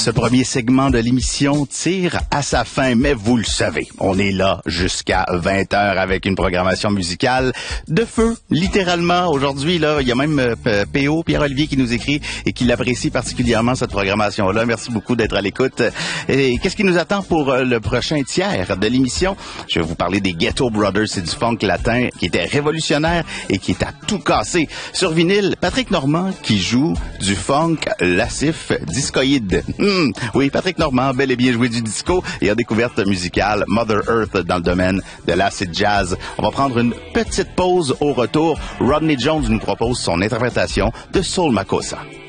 Ce premier segment de l'émission tire à sa fin, mais vous le savez, on est là jusqu'à 20h avec une programmation musicale de feu, littéralement. Aujourd'hui, là, il y a même PO, Pierre-Olivier, qui nous écrit et qui l'apprécie particulièrement, cette programmation-là. Merci beaucoup d'être à l'écoute. Et qu'est-ce qui nous attend pour le prochain tiers de l'émission? Je vais vous parler des Ghetto Brothers, c'est du funk latin qui était révolutionnaire et qui est à tout casser. Sur vinyle, Patrick Normand qui joue du funk lascif discoïde. Oui, Patrick Normand, bel et bien joué du disco et a découverte musicale Mother Earth dans le domaine de l'acid jazz. On va prendre une petite pause. Au retour, Rodney Jones nous propose son interprétation de Soul Makossa.